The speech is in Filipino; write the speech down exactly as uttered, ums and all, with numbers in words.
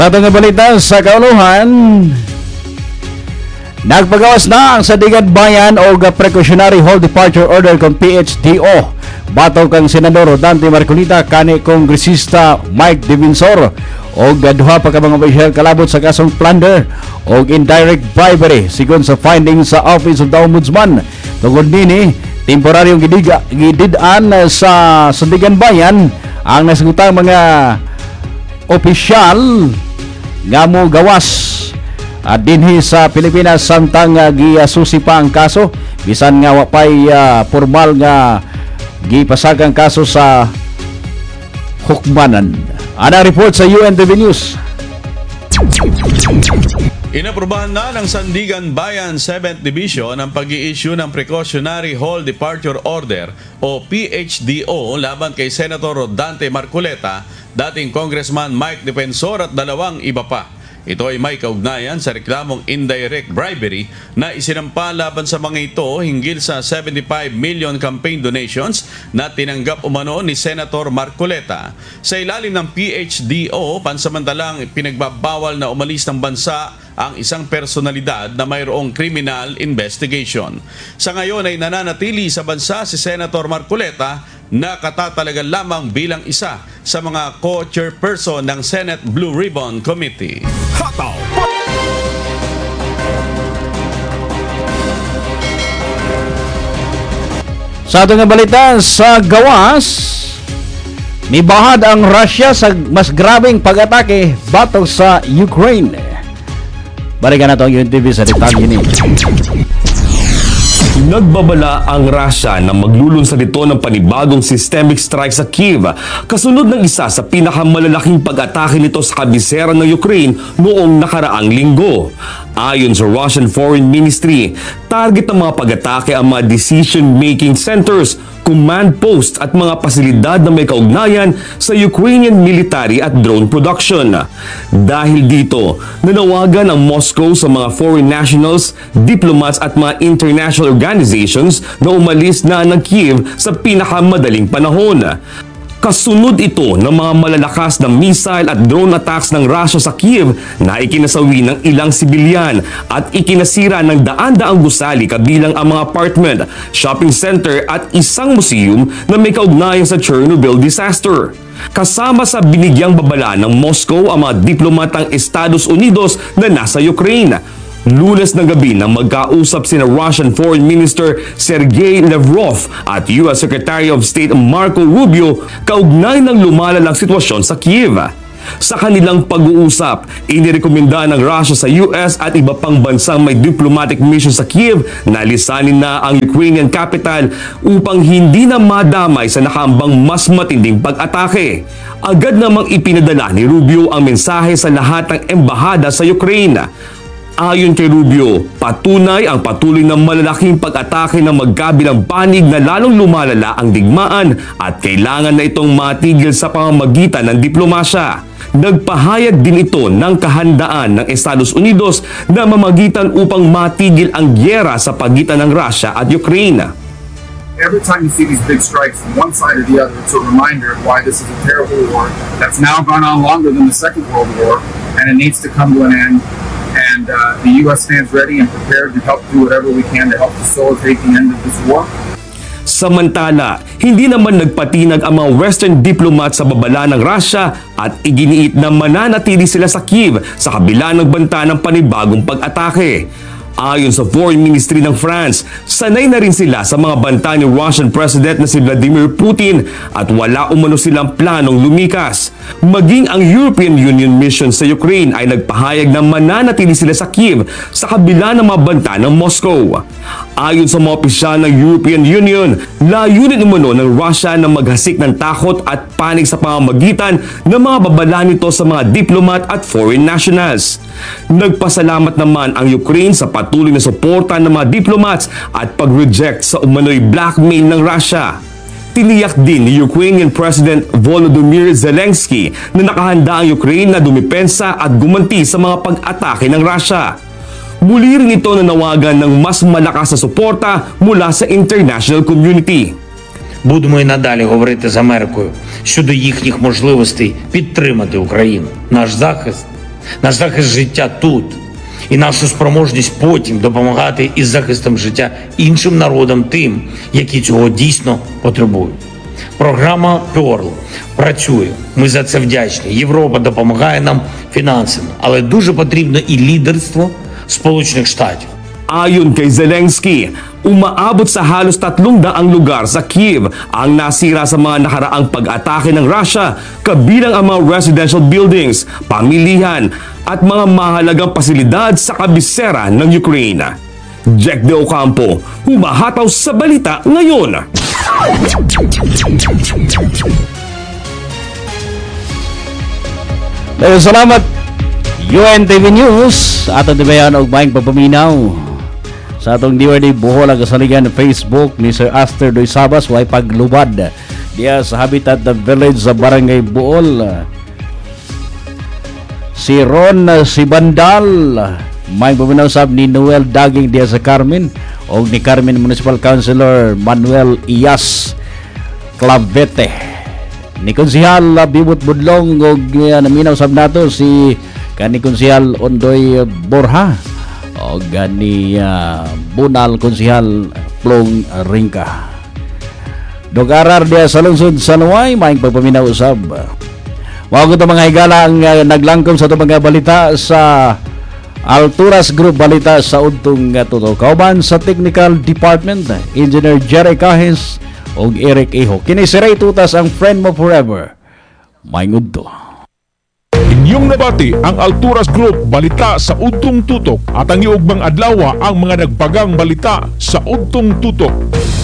Sa itong balita sa kauluhan, nagpagawas na ang Sandigan Bayan o Precautionary Hold Departure Order kung P H D O. Bato kang Senador Dante Marcolita kani Kongresista Mike Divinsor o duha pa ka mga opisyal kalabot sa kasong plunder o indirect bribery sigon sa findings sa Office of the Ombudsman. Tungod nini, temporaryong gidiga, gididaan sa Sandigan Bayan ang nasagutang mga opisyal nga mo gawas at dinhi sa Pilipinas samtang uh, giasusi pa ang kaso bisan nga wapay uh, formal nga gipasagang kaso sa hukmanan. Ana report sa U N T V News. Inaprubahan na ng Sandigan Bayan seventh Division ang pag-i-issue ng Precautionary Hold Departure Order o P H D O laban kay Senator Dante Marcolita, dating Congressman Mike Defensor at dalawang iba pa. Ito ay may kaugnayan sa reklamong indirect bribery na isinampa laban sa mga ito hinggil sa seventy-five million campaign donations na tinanggap umano ni Senator Marcolita. Sa ilalim ng P H D O, pansamantalang pinagbabawal na umalis ng bansa ang isang personalidad na mayroong criminal investigation. Sa ngayon ay nananatili sa bansa si Senator Marcolita na katatalagan lamang bilang isa sa mga co-chairperson ng Senate Blue Ribbon Committee. Hataw! Sa atong balita sa gawas, mibahad ang Russia sa mas grabeng pag-atake batok sa Ukraine. Balikan na ito ang U N T V sa detalye ni. Nagbabala ang Russia na maglulunsad ito ng panibagong systemic strike sa Kyiv kasunod ng isa sa pinakamalalaking pag-atake nito sa kabisera ng Ukraine noong nakaraang linggo. Ayon sa Russian Foreign Ministry, target ng mga pag-atake ang mga decision-making centers, command posts at mga pasilidad na may kaugnayan sa Ukrainian military at drone production. Dahil dito, nanawagan ang Moscow sa mga foreign nationals, diplomats at mga international organizations na umalis na ng Kyiv sa pinakamadaling panahon. Kasunod ito ng mga malalakas na missile at drone attacks ng Russia sa Kyiv na ikinasawi ng ilang sibilyan at ikinasira ng daan-daang gusali kabilang ang mga apartment, shopping center at isang museum na may kaugnayan sa Chernobyl disaster. Kasama sa binigyang babala ng Moscow ang mga diplomatang Estados Unidos na nasa Ukraine. Lunes ng gabi nang magkausap sina Russian Foreign Minister Sergei Lavrov at U S Secretary of State Marco Rubio kaugnay ng lumalalang sitwasyon sa Kyiv. Sa kanilang pag-uusap, inirekomenda ng Russia sa U S at iba pang bansang may diplomatic mission sa Kyiv na lisanin na ang Ukrainian capital upang hindi na madamay sa nakaambang mas matinding pag-atake. Agad namang ipinadala ni Rubio ang mensahe sa lahat ng embahada sa Ukraine. Ayon kay Rubio, patunay ang patuloy ng malalaking pag-atake ng magkabilang panig na lalong lumalala ang digmaan at kailangan na itong matigil sa pamamagitan ng diplomasya. Nagpahayag din ito ng kahandaan ng Estados Unidos na mamagitan upang matigil ang gyera sa pagitan ng Russia at Ukraine. Every time you see these big strikes from one side or the other, it's a reminder of why this is a terrible war that's now gone on longer than the Second World War, and it needs to come to an end. And uh, the U S stands ready and prepared to help do whatever we can to help facilitate the end of this war. Samantala, hindi naman nagpatinag ang mga Western diplomats sa babala ng Russia at iginiit na mananatili sila sa Kyiv sa kabila ng banta ng panibagong pag-atake. Ayon sa Foreign Ministry ng France, sanay na rin sila sa mga banta ni Russian President na si Vladimir Putin at wala umano silang planong lumikas. Maging ang European Union mission sa Ukraine ay nagpahayag na mananatili sila sa Kyiv sa kabila ng mga banta ng Moscow. Ayon sa mga opisyal ng European Union, layunin umano ng Russia na maghasik ng takot at panig sa pamamagitan ng mga babala nito sa mga diplomat at foreign nationals. Nagpasalamat naman ang Ukraine sa patuloy na suporta ng mga diplomats at pag-reject sa umano'y blackmail ng Russia. Tiniyak din ni Ukrainian President Volodymyr Zelensky na nakahanda ang Ukraine na dumipensa at gumanti sa mga pag-atake ng Russia. Muli rin ito nanawagan ng mas malakas na suporta mula sa international community. Будемо і надалі говорити з Америкою щодо їхніх можливостей підтримати Україну. Наш захист на захист життя тут і нашу спроможність потім допомагати із захистом життя іншим народам, тим, які цього дійсно потребують. Програма Pearl працює, ми за це вдячні. Європа допомагає нам фінансово, але дуже потрібно і лідерство Сполучених Штатів. Ayon kay Zelensky, umaabot sa halos tatlong daang lugar sa Kiev ang nasira sa mga nakaraang pag-atake ng Russia, kabilang ang mga residential buildings, pamilihan at mga mahalagang pasilidad sa kabisera ng Ukraine. Jack De Ocampo, humahataw sa balita ngayon. Dahil salamat U N T V News ato dibayan og maayong pagpaminaw sa atong D R D Bohol ang kasaligan ng Facebook ni Sir Aster Doy Sabas way paglubad diya sa Habitat the Village sa Barangay Bohol. Si Ron si Bandal may paminaw sab ni Noel Daging diya sa Carmen o ni Carmen Municipal Councilor Manuel Iyas Clavete. Ni Konsihal Bibot Budlong og uh, naminaw sab nato si kani Konsihal Ondoy Borja o gani uh, Bunal Konsihal Plong Ringka. Dogarar dia sa lungsod San Juan maayong pagpaminaw usab. Mao ko mga higala ang uh, naglangkom sa itong mga balita sa Alturas Group balita sa untong uh, tuto. Kauban sa Technical Department Engineer Jerry Cajes og Eric Eho. Kini si Ray Tutas ang friend mo forever. Maayong udto. Inyong nabati ang Alturas Group balita sa Udtong Tutok at ang iugbang adlaw ang mga nagpagang balita sa Udtong Tutok.